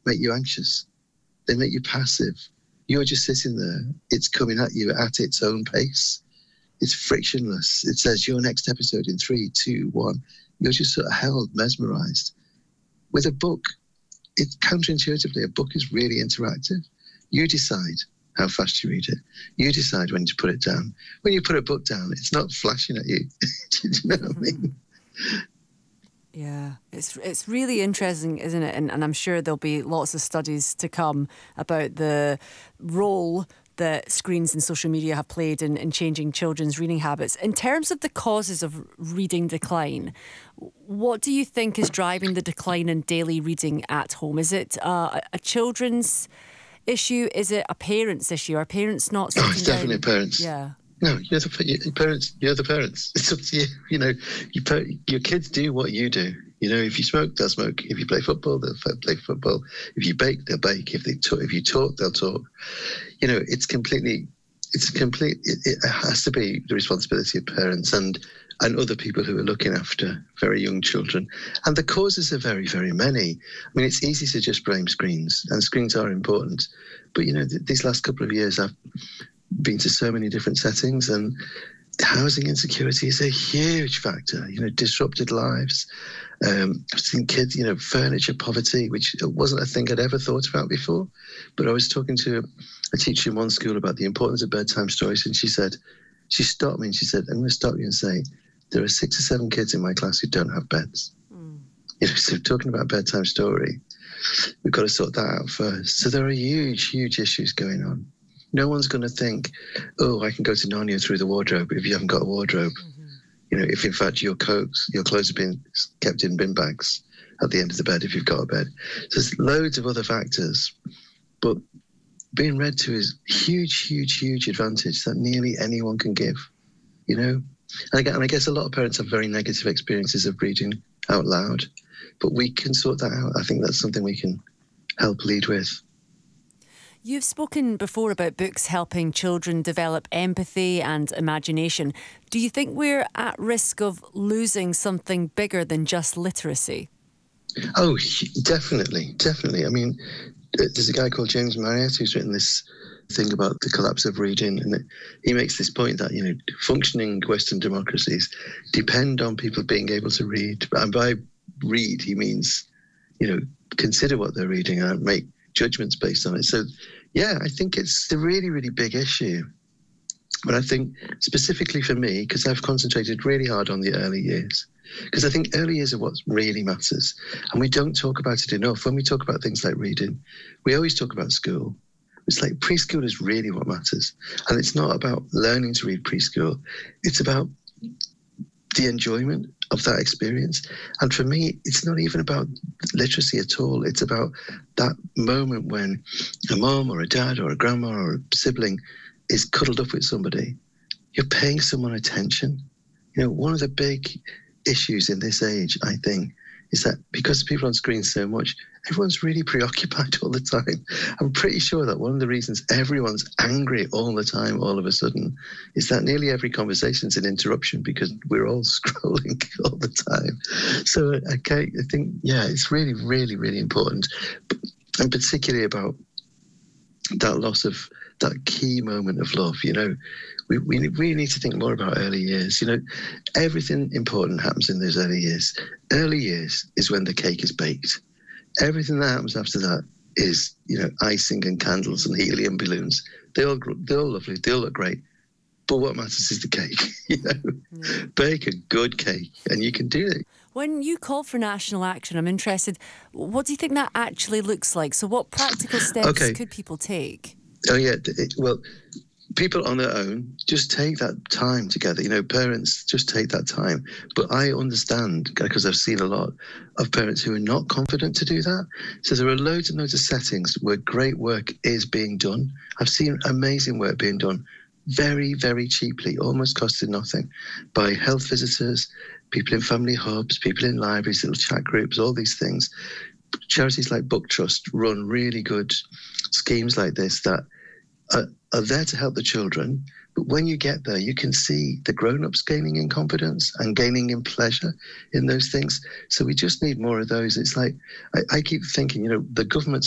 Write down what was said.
make you anxious. They make you passive. You're just sitting there. It's coming at you at its own pace. It's frictionless. It says your next episode in 3, 2, 1. You're just sort of held, mesmerized. With a book, it's counterintuitively, a book is really interactive. You decide how fast you read it. You decide when to put it down. When you put a book down, it's not flashing at you. Do you know what I mean? Yeah, it's really interesting, isn't it? And I'm sure there'll be lots of studies to come about the role that screens and social media have played in changing children's reading habits. In terms of the causes of reading decline, what do you think is driving the decline in daily reading at home? Is it a children's issue? Is it a parent's issue? Are parents not sitting It's definitely down? parents. Yeah. No, you're the parents. You're the parents. It's up to you. You know, your kids do what you do. You know, if you smoke, they'll smoke. If you play football, they'll play football. If you bake, they'll bake. If you talk, they'll talk. You know, it has to be the responsibility of parents and other people who are looking after very young children. And the causes are very, very many. I mean, it's easy to just blame screens, and screens are important. But, you know, these last couple of years, I've been to so many different settings, and housing insecurity is a huge factor. You know, disrupted lives. I've seen kids, you know, furniture poverty, which wasn't a thing I'd ever thought about before. But I was talking to a teacher in one school about the importance of bedtime stories, and she stopped me and she said, I'm going to stop you and say, there are 6 or 7 kids in my class who don't have beds. You know, so talking about bedtime story, we've got to sort that out first. So there are huge, huge issues going on. No one's going to think, oh, I can go to Narnia through the wardrobe if you haven't got a wardrobe. You know, if in fact your clothes have been kept in bin bags at the end of the bed if you've got a bed. So there's loads of other factors. But being read to is huge, huge, huge advantage that nearly anyone can give, you know. And I guess a lot of parents have very negative experiences of reading out loud, but we can sort that out. I think that's something we can help lead with. You've spoken before about books helping children develop empathy and imagination. Do you think we're at risk of losing something bigger than just literacy? Oh, definitely, definitely. I mean, there's a guy called James Marriott who's written this thing about the collapse of reading, and he makes this point that, you know, functioning Western democracies depend on people being able to read. And by read, he means, you know, consider what they're reading and make judgments based on it. So, yeah, I think it's a really, really big issue. But I think specifically for me, because I've concentrated really hard on the early years, because I think early years are what really matters. And we don't talk about it enough. When we talk about things like reading, we always talk about school. It's like preschool is really what matters. And it's not about learning to read preschool. It's about the enjoyment of that experience. And for me, it's not even about literacy at all. It's about that moment when a mom or a dad or a grandma or a sibling is cuddled up with somebody. You're paying someone attention. You know, one of the big issues in this age, I think, is that because people on screen so much, everyone's really preoccupied all the time. I'm pretty sure that one of the reasons everyone's angry all the time, all of a sudden, is that nearly every conversation is an interruption because we're all scrolling all the time. So, okay, I think, yeah, it's really, really, really important. And particularly about that loss of that key moment of love, you know. We really need to think more about early years. You know, everything important happens in those early years. Early years is when the cake is baked. Everything that happens after that is, you know, icing and candles and helium balloons. They're all lovely. They all look great. But what matters is the cake. You know, bake a good cake, and you can do it. When you call for national action, I'm interested. What do you think that actually looks like? So, what practical steps could people take? Oh yeah, well, people on their own, just take that time together. You know, parents, just take that time. But I understand, because I've seen a lot of parents who are not confident to do that. So there are loads and loads of settings where great work is being done. I've seen amazing work being done very, very cheaply, almost costing nothing, by health visitors, people in family hubs, people in libraries, little chat groups, all these things. Charities like Book Trust run really good schemes like this that are there to help the children. But when you get there, you can see the grown-ups gaining in confidence and gaining in pleasure in those things. So we just need more of those. It's like, I keep thinking, you know, the government's